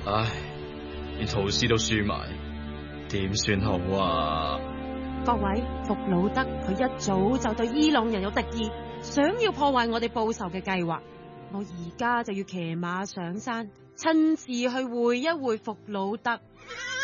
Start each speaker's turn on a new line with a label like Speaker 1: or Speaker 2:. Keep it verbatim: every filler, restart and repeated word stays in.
Speaker 1: 唉，連圖斯都輸埋，點算好啊？
Speaker 2: 各位，弗魯德佢一早就對伊朗人有敵意，想要破壞我哋報仇嘅計劃。我而家就要騎馬上山，親自去會一會弗魯德。